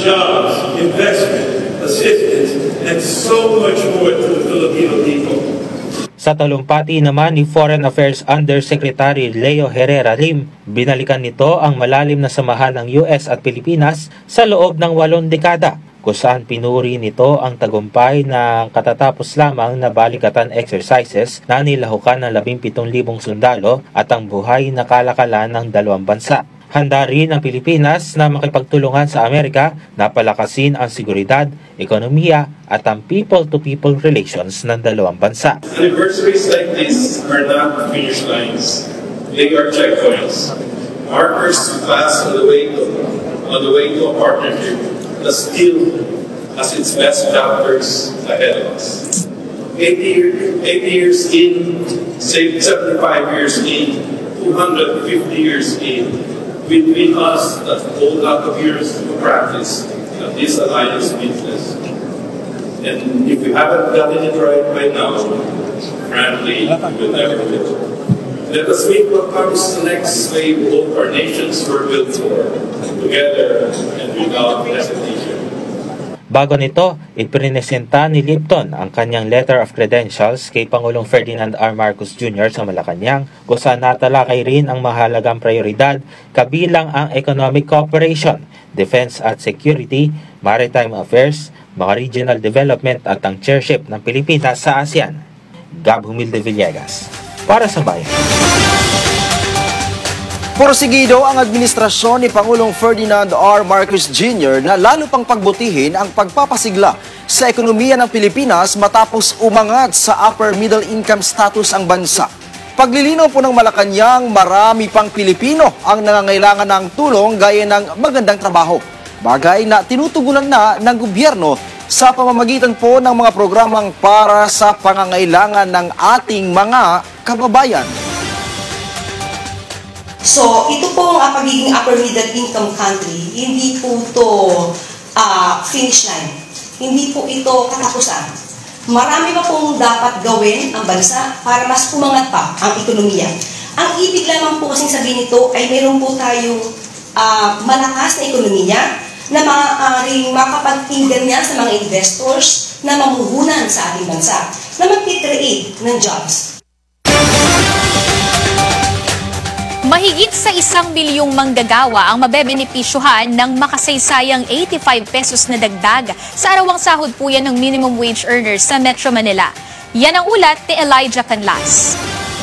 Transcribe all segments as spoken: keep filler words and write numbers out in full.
jobs, investment, assistance, and so much more to the Filipino people. Sa talumpati naman ni Foreign Affairs Undersecretary Leo Herrera Lim, binalikan nito ang malalim na samahan ng U S at Pilipinas sa loob ng walong dekada, kung saan pinuri nito ang tagumpay ng katatapos lamang na balikatan exercises na nilahukan ng labing pitong libong sundalo at ang buhay na kalakalan ng dalawang bansa. Handa rin ang Pilipinas na makipagtulungan sa Amerika na palakasin ang seguridad, ekonomiya at ang people-to-people relations ng dalawang bansa. Anniversaries like this are not finish lines. They are checkpoints. Markers to pass on the way to, on the way to a partnership that still has its best chapters ahead of us. eighty, eighty years in, seventy-five years in, two hundred fifty years in, between us that hold out of years to practice that this alliance means. And if we haven't gotten it right by now, frankly, we'll never do it. Let us meet what comes next wave both our nations were built for, together and without hesitation. Bago nito, iprinesenta ni Lipton ang kanyang letter of credentials kay Pangulong Ferdinand R. Marcos Junior sa Malacanang, kung saan natalakay rin ang mahalagang prioridad kabilang ang economic cooperation, defense at security, maritime affairs, mga regional development at ang chairship ng Pilipinas sa ASEAN. Gab Humilde Villegas, para sa Bayan. Porsigido ang administrasyon ni Pangulong Ferdinand R. Marcos Junior na lalo pang pagbutihin ang pagpapasigla sa ekonomiya ng Pilipinas matapos umangat sa upper middle income status ang bansa. Paglilinaw po ng Malacanang, marami pang Pilipino ang nangangailangan ng tulong gaya ng magandang trabaho. Bagay na tinutugunan na ng gobyerno sa pamamagitan po ng mga programang para sa pangangailangan ng ating mga kababayan. So, ito po ang uh, pagiging upper middle income country, hindi po ito uh, finish line. Hindi po ito katapusan. Marami pa pong dapat gawin ang bansa para mas umangat pa ang ekonomiya. Ang ibig lamang po kasing sabihin nito ay meron po tayong uh, malakas na ekonomiya na maaaring makapag-inggan niya sa mga investors na mamuhunan sa ating bansa, na mag-create ng jobs. Mahigit sa isang milyong manggagawa ang mabebenepisyuhan ng makasaysayang eighty-five pesos na dagdag sa arawang sahod po yan ng minimum wage earners sa Metro Manila. Yan ang ulat ni Elijah Canlas.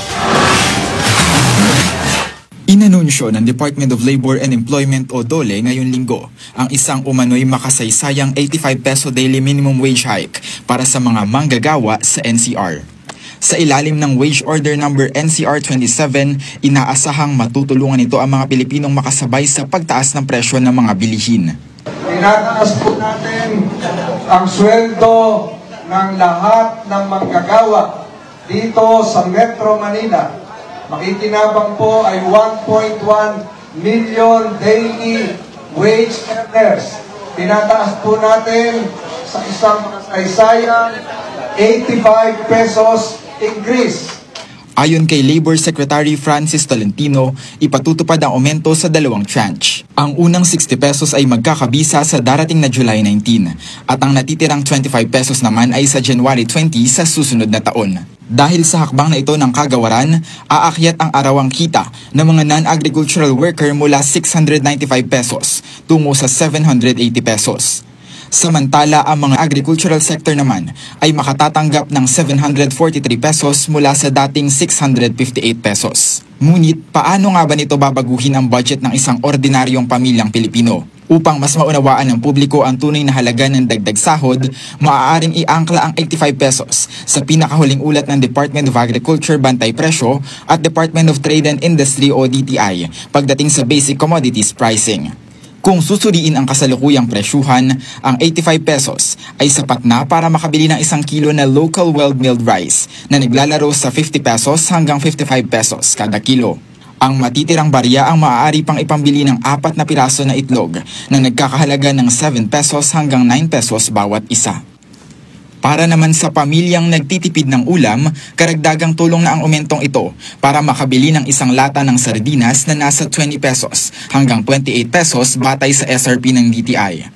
Inanunsyo ng Department of Labor and Employment o DOLE ngayong linggo ang isang umano'y makasaysayang eighty-five peso daily minimum wage hike para sa mga manggagawa sa N C R. Sa ilalim ng Wage Order number N C R twenty-seven, inaasahang matutulungan ito ang mga Pilipinong makasabay sa pagtaas ng presyo ng mga bilihin. Tinataas po natin ang sweldo ng lahat ng manggagawa dito sa Metro Manila. Makikinabang po ay one point one million daily wage earners. Tinataas po natin sa isang makasaysayang eighty-five pesos increase. Ayon kay Labor Secretary Francis Tolentino, ipatutupad ang aumento sa dalawang tranche. Ang unang sixty pesos ay magkakabisa sa darating na July nineteen at ang natitirang twenty-five pesos naman ay sa January twenty sa susunod na taon. Dahil sa hakbang na ito ng kagawaran, aakyat ang arawang kita ng mga non-agricultural worker mula six hundred ninety-five pesos tungo sa seven hundred eighty pesos. Samantala, ang mga agricultural sector naman ay makatatanggap ng seven hundred forty-three pesos mula sa dating six hundred fifty-eight pesos. Ngunit, paano nga ba nito babaguhin ang budget ng isang ordinaryong pamilyang Pilipino? Upang mas maunawaan ng publiko ang tunay na halaga ng dagdag sahod, maaaring iangkla ang eighty-five pesos sa pinakahuling ulat ng Department of Agriculture Bantay Presyo at Department of Trade and Industry o D T I pagdating sa basic commodities pricing. Kung susuriin ang kasalukuyang presyuhan, ang eighty-five pesos ay sapat na para makabili ng isang kilo na local well-milled rice na naglalaro sa fifty pesos hanggang fifty-five pesos kada kilo. Ang matitirang barya ang maaari pang ipambili ng apat na piraso na itlog na nagkakahalaga ng seven pesos hanggang nine pesos bawat isa. Para naman sa pamilyang nagtitipid ng ulam, karagdagang tulong na ang aumentong ito para makabili ng isang lata ng sardinas na nasa twenty pesos hanggang twenty-eight pesos batay sa S R P ng D T I.